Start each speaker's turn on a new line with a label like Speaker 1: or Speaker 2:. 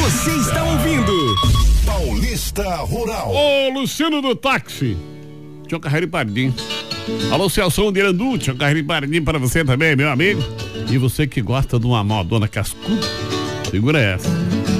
Speaker 1: Você está ouvindo
Speaker 2: Paulista Rural.
Speaker 3: Ô, Luciano do táxi. Tchau, Carreiro e Pardim. Alô, Celso de Irandu, tchau, Carreiro e Pardim para você também, meu amigo. E você que gosta de uma modona cascuda, segura essa.